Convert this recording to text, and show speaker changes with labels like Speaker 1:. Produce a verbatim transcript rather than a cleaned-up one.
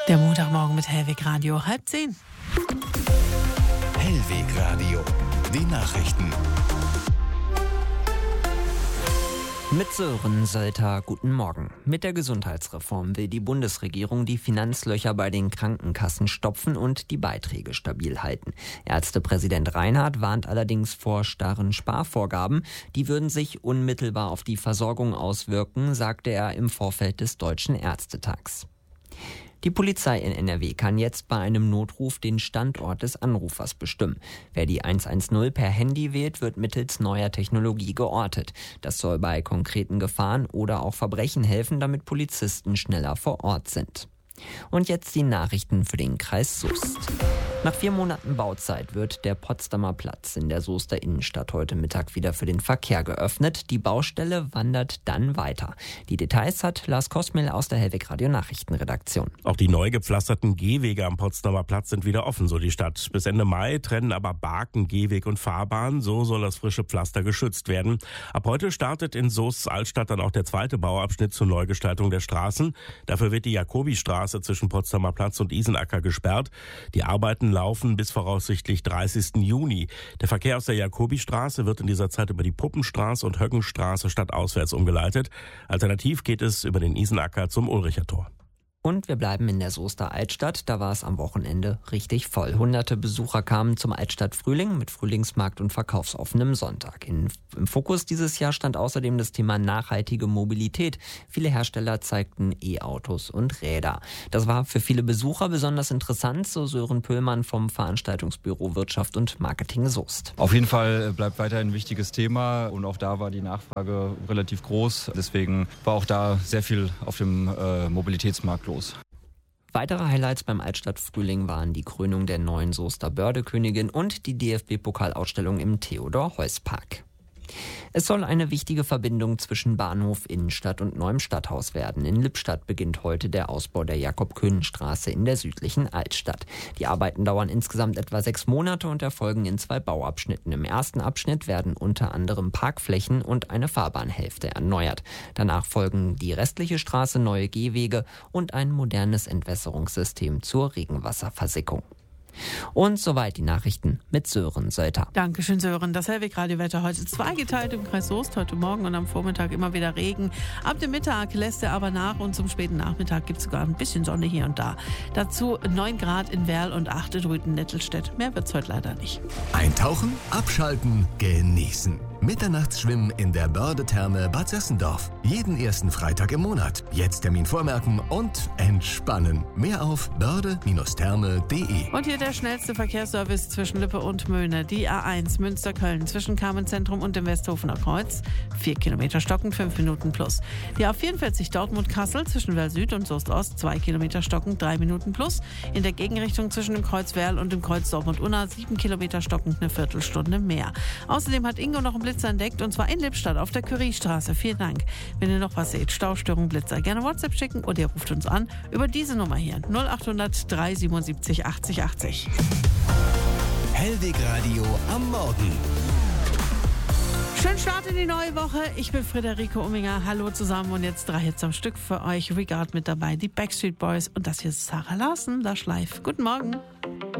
Speaker 1: Der Montagmorgen mit Hellweg Radio, halb zehn.
Speaker 2: Hellweg Radio, die Nachrichten.
Speaker 3: Mit Sören Sölter, guten Morgen. Mit der Gesundheitsreform will die Bundesregierung die Finanzlöcher bei den Krankenkassen stopfen und die Beiträge stabil halten. Ärztepräsident Reinhardt warnt allerdings vor starren Sparvorgaben. Die würden sich unmittelbar auf die Versorgung auswirken, sagte er im Vorfeld des Deutschen Ärztetags. Die Polizei in N R W kann jetzt bei einem Notruf den Standort des Anrufers bestimmen. Wer die eins eins null per Handy wählt, wird mittels neuer Technologie geortet. Das soll bei konkreten Gefahren oder auch Verbrechen helfen, damit Polizisten schneller vor Ort sind. Und jetzt die Nachrichten für den Kreis Soest. Nach vier Monaten Bauzeit wird der Potsdamer Platz in der Soester Innenstadt heute Mittag wieder für den Verkehr geöffnet. Die Baustelle wandert dann weiter. Die Details hat Lars Kosmel aus der Hellweg Radio Nachrichtenredaktion.
Speaker 4: Auch die neu gepflasterten Gehwege am Potsdamer Platz sind wieder offen, so die Stadt. Bis Ende Mai trennen aber Baken, Gehweg und Fahrbahn. So soll das frische Pflaster geschützt werden. Ab heute startet in Soests Altstadt dann auch der zweite Bauabschnitt zur Neugestaltung der Straßen. Dafür wird die Jakobistraße zwischen Potsdamer Platz und Isenacker gesperrt. Die Arbeiten laufen bis voraussichtlich dreißigsten Juni. Der Verkehr aus der Jakobistraße wird in dieser Zeit über die Puppenstraße und Höckenstraße stadtauswärts umgeleitet. Alternativ geht es über den Isenacker zum Ulricher Tor.
Speaker 3: Und wir bleiben in der Soester Altstadt. Da war es am Wochenende richtig voll. Hunderte Besucher kamen zum Altstadtfrühling mit Frühlingsmarkt und verkaufsoffenem Sonntag. In, Im Fokus dieses Jahr stand außerdem das Thema nachhaltige Mobilität. Viele Hersteller zeigten E-Autos und Räder. Das war für viele Besucher besonders interessant, so Sören Pöhlmann vom Veranstaltungsbüro Wirtschaft und Marketing Soest.
Speaker 5: Auf jeden Fall bleibt weiterhin ein wichtiges Thema und auch da war die Nachfrage relativ groß. Deswegen war auch da sehr viel auf dem äh, Mobilitätsmarkt los.
Speaker 3: Weitere Highlights beim Altstadtfrühling waren die Krönung der neuen Soester Bördekönigin und die D F B-Pokalausstellung im Theodor-Heuss-Park. Es soll eine wichtige Verbindung zwischen Bahnhof, Innenstadt und Neuem Stadthaus werden. In Lippstadt beginnt heute der Ausbau der Jakob-Köhnen-Straße in der südlichen Altstadt. Die Arbeiten dauern insgesamt etwa sechs Monate und erfolgen in zwei Bauabschnitten. Im ersten Abschnitt werden unter anderem Parkflächen und eine Fahrbahnhälfte erneuert. Danach folgen die restliche Straße, neue Gehwege und ein modernes Entwässerungssystem zur Regenwasserversickung. Und soweit die Nachrichten mit Sören Sölter.
Speaker 1: Dankeschön, Sören. Das Hellweg-Radio-Wetter heute zweigeteilt im Kreis Soest. Heute Morgen und am Vormittag immer wieder Regen. Ab dem Mittag lässt er aber nach und zum späten Nachmittag gibt es sogar ein bisschen Sonne hier und da. Dazu neun Grad in Werl und acht in Rüthen-Nettelstedt. Mehr wird's heute leider nicht.
Speaker 2: Eintauchen, abschalten, genießen. Mitternachtsschwimmen in der Börde-Therme Bad Sössendorf. Jeden ersten Freitag im Monat. Jetzt Termin vormerken und entspannen. Mehr auf börde Therme punkt de.
Speaker 1: Und hier der schnellste Verkehrsservice zwischen Lippe und Möhne. Die A eins Münster-Köln zwischen Carmenzentrum und dem Westhofener Kreuz. Vier Kilometer stockend, fünf Minuten plus. Die A vierundvierzig Dortmund-Kassel zwischen Werl Süd und Soest-Ost. Zwei Kilometer stockend, drei Minuten plus. In der Gegenrichtung zwischen dem Kreuz Werl und dem Kreuz Dortmund-Unna. Sieben Kilometer stockend, eine Viertelstunde mehr. Außerdem hat Ingo noch ein Blitzer entdeckt und zwar in Lippstadt auf der Curiestraße. Vielen Dank. Wenn ihr noch was seht, Staustörung, Blitzer, gerne WhatsApp schicken oder ihr ruft uns an über diese Nummer hier null acht hundert drei siebenundsiebzig achtzig achtzig.
Speaker 2: Hellweg Radio am Morgen.
Speaker 1: Schönen Start in die neue Woche. Ich bin Friederike Umminger. Hallo zusammen und jetzt drei Hits am Stück für euch. Regard mit dabei, die Backstreet Boys und das hier ist Sarah Larsen, das Schleif. Guten Morgen.